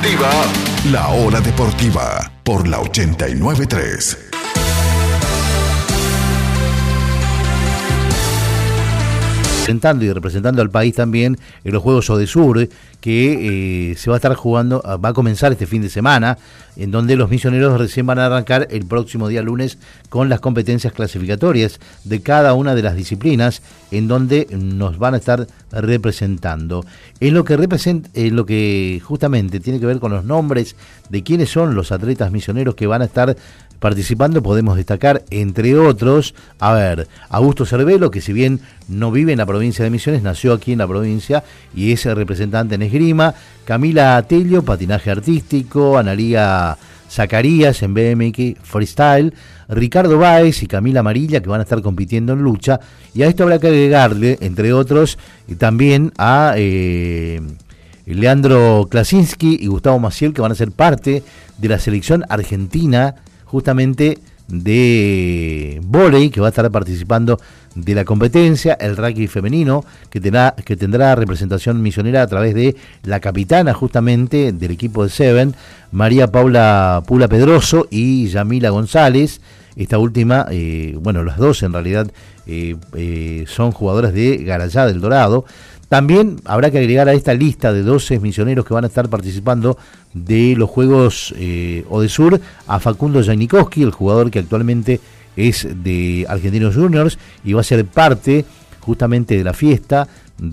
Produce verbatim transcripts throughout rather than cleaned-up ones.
deportiva. La Hora Deportiva por la ochenta y nueve punto tres. Representando y representando al país también en los Juegos Odesur, que eh, se va a estar jugando, va a comenzar este fin de semana, en donde los misioneros recién van a arrancar el próximo día lunes con las competencias clasificatorias de cada una de las disciplinas, en donde nos van a estar representando. En lo que representa, en lo que justamente tiene que ver con los nombres de quiénes son los atletas misioneros que van a estar participando, podemos destacar, entre otros, a ver, Augusto Cervelo, que si bien no vive en la provincia de Misiones, nació aquí en la provincia y es representante en esgrima. Camila Tello, patinaje artístico. Analía Zacarías en B M X freestyle. Ricardo Báez y Camila Amarilla, que van a estar compitiendo en lucha. Y a esto habrá que agregarle, entre otros, también a eh, Leandro Klasinski y Gustavo Maciel, que van a ser parte de la selección argentina justamente de vóley, que va a estar participando de la competencia, el rugby femenino, que tendrá, que tendrá representación misionera a través de la capitana justamente del equipo de Seven, María Paula Pula Pedroso y Yamila González. Esta última, eh, bueno, las dos en realidad eh, eh, son jugadoras de Garayá del Dorado. También habrá que agregar a esta lista de doce misioneros que van a estar participando de los Juegos eh, Odesur a Facundo Janikowski, el jugador que actualmente es de Argentinos Juniors y va a ser parte justamente de la fiesta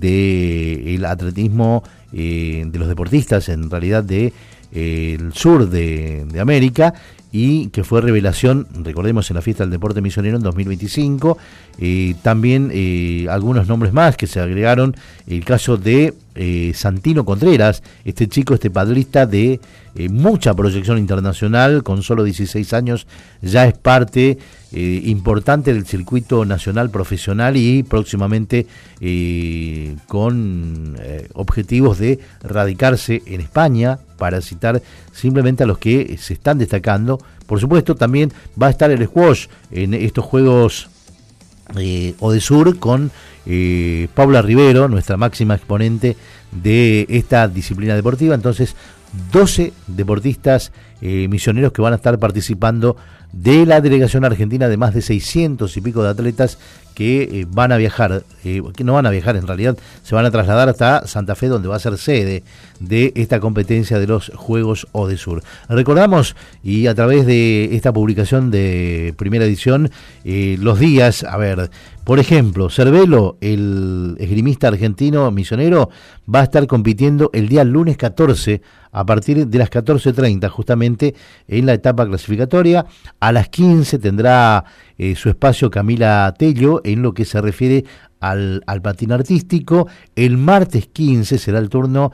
del atletismo eh, de los deportistas, en realidad de eh, el sur de, de América, y que fue revelación, recordemos, en la fiesta del deporte misionero en dos mil veinticinco. Eh, también eh, algunos nombres más que se agregaron, el caso de eh, Santino Contreras, este chico, este padrista de eh, mucha proyección internacional, con solo dieciséis años, ya es parte eh, importante del circuito nacional profesional y próximamente eh, con eh, objetivos de radicarse en España, para citar simplemente a los que se están destacando. Por supuesto, también va a estar el squash en estos Juegos eh, Odesur con eh, Paula Rivero, nuestra máxima exponente de esta disciplina deportiva. Entonces, doce deportistas eh, misioneros que van a estar participando de la delegación argentina de más de seiscientos y pico de atletas que eh, van a viajar, eh, que no van a viajar en realidad, se van a trasladar hasta Santa Fe, donde va a ser sede de esta competencia de los Juegos Odesur. Recordamos, y a través de esta publicación de primera edición, eh, los días, a ver, por ejemplo, Cervelo, el esgrimista argentino misionero, va a estar compitiendo el día lunes catorce, a partir de las catorce treinta, justamente en la etapa clasificatoria. A las quince tendrá eh, su espacio Camila Tello en lo que se refiere al, al patín artístico. El martes quince será el turno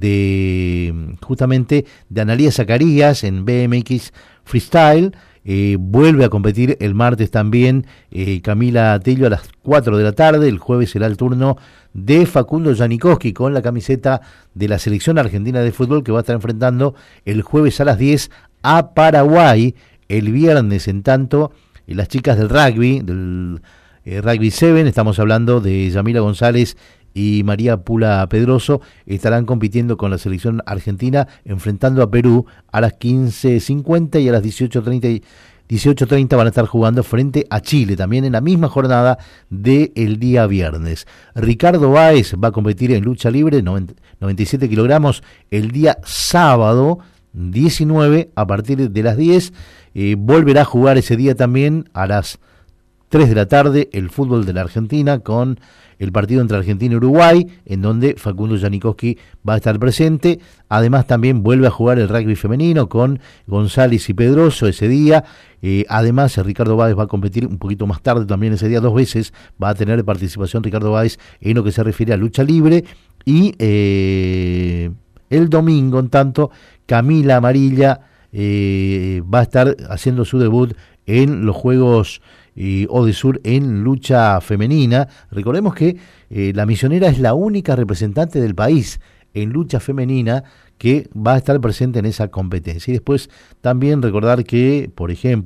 de justamente de Analía Zacarías en B M X freestyle. Eh, vuelve a competir el martes también eh, Camila Tello a las cuatro de la tarde. El jueves será el turno de Facundo Janikowski con la camiseta de la selección argentina de fútbol, que va a estar enfrentando el jueves a las diez a Paraguay. El viernes, en tanto, eh, las chicas del rugby, del eh, Rugby siete, estamos hablando de Yamila González y María Pula Pedroso, estarán compitiendo con la selección argentina, enfrentando a Perú a las quince cincuenta, y a las dieciocho treinta van a estar jugando frente a Chile, también en la misma jornada del día viernes. Ricardo Báez va a competir en lucha libre, noventa y siete kilogramos, el día sábado diecinueve, a partir de las diez. Eh, volverá a jugar ese día también a las tres de la tarde el fútbol de la Argentina, con el partido entre Argentina y Uruguay, en donde Facundo Janikowski va a estar presente. Además, también vuelve a jugar el rugby femenino con González y Pedroso ese día. Eh, además, Ricardo Báez va a competir un poquito más tarde también ese día, dos veces va a tener participación Ricardo Báez en lo que se refiere a lucha libre. Y eh, el domingo, en tanto, Camila Amarilla eh, va a estar haciendo su debut en los Juegos y Odesur en lucha femenina. Recordemos que eh, la misionera es la única representante del país en lucha femenina que va a estar presente en esa competencia. Y después también recordar que, por ejemplo,